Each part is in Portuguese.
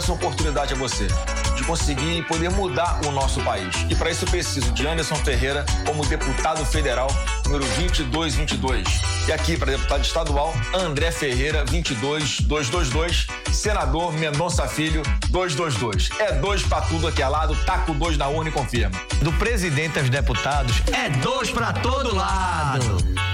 essa oportunidade a você de conseguir e poder mudar o nosso país. E para isso eu preciso de Anderson Ferreira como deputado federal número 2222. E aqui para deputado estadual, André Ferreira 22222, senador Mendonça Filho 222. É 2 para tudo aqui ao lado, taca o 2 na urna e confirma. Do presidente aos deputados, é 2 para todo lado.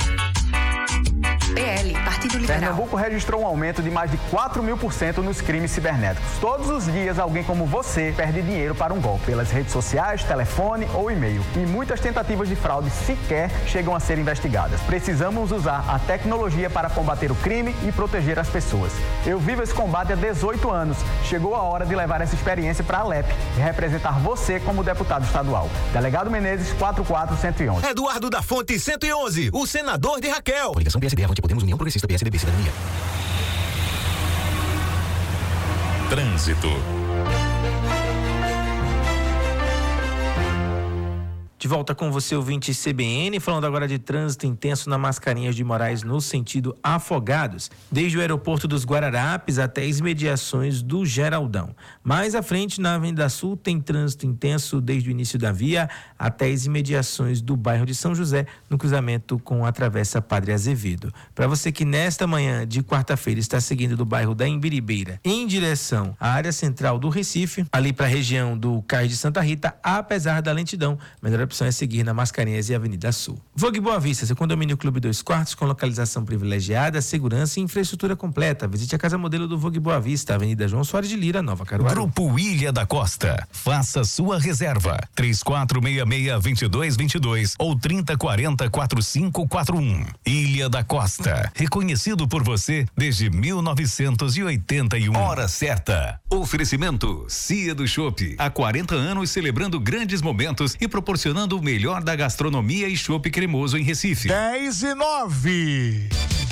PL, Partido Liberal. Pernambuco registrou um aumento de mais de 4.000% nos crimes cibernéticos. Todos os dias, alguém como você perde dinheiro para um golpe, pelas redes sociais, telefone ou e-mail. E muitas tentativas de fraude sequer chegam a ser investigadas. Precisamos usar a tecnologia para combater o crime e proteger as pessoas. Eu vivo esse combate há 18 anos. Chegou a hora de levar essa experiência para a Alep e representar você como deputado estadual. Delegado Menezes, 44111. Eduardo da Fonte, 111, o senador de Raquel. Coligação PSD, Avante Podemos, União Progressista, PSDB, Cidadania. Trânsito. De volta com você, ouvinte CBN, falando agora de trânsito intenso na Mascarenhas de Moraes no sentido Afogados, desde o aeroporto dos Guararapes até as imediações do Geraldão. Mais à frente, na Avenida Sul, tem trânsito intenso desde o início da via até as imediações do bairro de São José, no cruzamento com a Travessa Padre Azevedo. Para você que nesta manhã de quarta-feira está seguindo do bairro da Imbiribeira em direção à área central do Recife, ali para a região do Cais de Santa Rita, apesar da lentidão, melhor opção é seguir na Mascarenhas e Avenida Sul. Vogue Boa Vista, seu condomínio Clube 2 Quartos, com localização privilegiada, segurança e infraestrutura completa. Visite a casa modelo do Vogue Boa Vista, Avenida João Soares de Lira, Nova Caruaru. Grupo Ilha da Costa. Faça sua reserva. 3466-2222 ou 3040-4541. Ilha da Costa. Reconhecido por você desde 1981. Hora certa. Oferecimento Cia do Chopp. Há 40 anos celebrando grandes momentos e proporcionando o melhor da gastronomia e chopp cremoso em Recife. 10:09.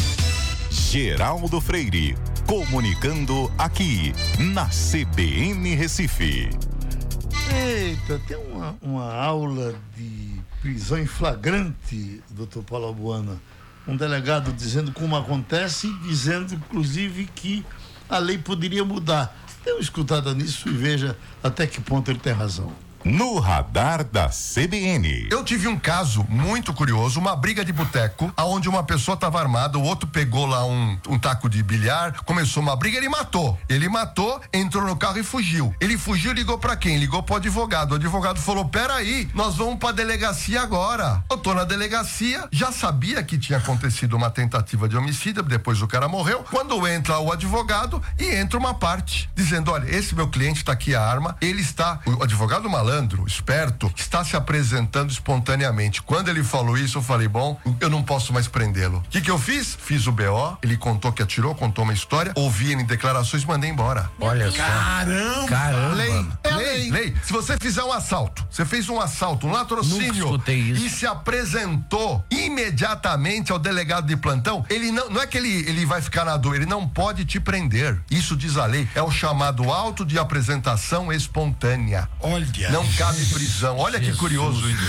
Geraldo Freire, comunicando aqui na CBN Recife. Eita, tem uma aula de prisão em flagrante, doutor Paulo Albuana. Um delegado dizendo como acontece e dizendo, inclusive, que a lei poderia mudar. Dê uma escutada nisso e veja até que ponto ele tem razão. No radar da CBN. Eu tive um caso muito curioso, uma briga de boteco, aonde uma pessoa estava armada, o outro pegou lá um taco de bilhar, começou uma briga, ele matou, entrou no carro e fugiu. Ele fugiu, ligou pra quem? Ligou pro advogado. O advogado falou: peraí, nós vamos pra delegacia agora. Eu tô na delegacia, já sabia que tinha acontecido uma tentativa de homicídio, depois o cara morreu. Quando entra o advogado e entra uma parte, dizendo: olha, esse meu cliente tá aqui a arma, ele está, o advogado malandro, esperto, está se apresentando espontaneamente. Quando ele falou isso, eu falei: bom, eu não posso mais prendê-lo. O que eu fiz? Fiz o BO, ele contou que atirou, contou uma história, ouvi ele em declarações, mandei embora. Olha só. Caramba! Lei. Se você fizer um assalto, você fez um assalto, um latrocínio e se apresentou imediatamente ao delegado de plantão, ele não é que ele vai ficar na dor, ele não pode te prender. Isso diz a lei, é o chamado auto de apresentação espontânea. Olha. Não cabe prisão. Olha que curioso isso.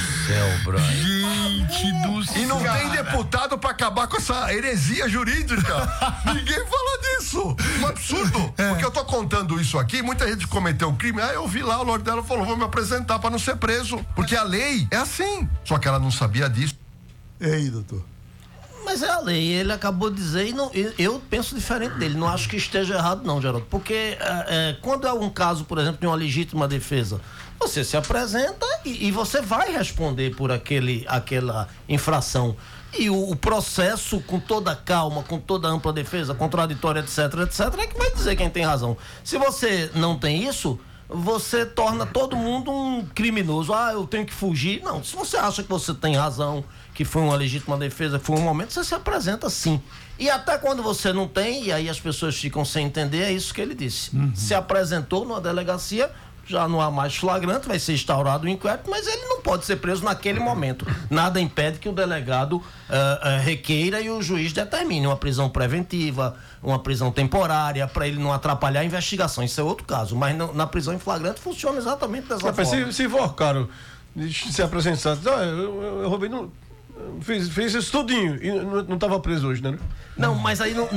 Gente do céu. E não tem deputado pra acabar com essa heresia jurídica. Ninguém fala disso. Um absurdo. Porque eu tô contando isso aqui, muita gente cometeu um crime. Eu vi lá, o Lorde dela falou: vou me apresentar pra não ser preso. Porque a lei é assim. Só que ela não sabia disso. E aí, doutor? Mas é a lei, ele acabou de dizer, e não, eu penso diferente dele, não acho que esteja errado não, Geraldo, porque quando é um caso, por exemplo, de uma legítima defesa, você se apresenta e você vai responder por aquela infração. E o processo, com toda calma, com toda ampla defesa, contraditória, etc, é que vai dizer quem tem razão. Se você não tem isso, você torna todo mundo um criminoso. Eu tenho que fugir. Não, se você acha que você tem razão, que foi uma legítima defesa, que foi um momento, você se apresenta sim. E até quando você não tem, e aí as pessoas ficam sem entender, é isso que ele disse. Se apresentou numa delegacia, já não há mais flagrante, vai ser instaurado o inquérito, mas ele não pode ser preso naquele momento. Nada impede que o delegado requeira e o juiz determine uma prisão preventiva, uma prisão temporária, para ele não atrapalhar a investigação. Isso é outro caso, mas na prisão em flagrante funciona exatamente dessa forma. Se for, cara, se apresentar, eu roubei, fiz isso tudinho e não estava preso hoje, né? Não, mas aí não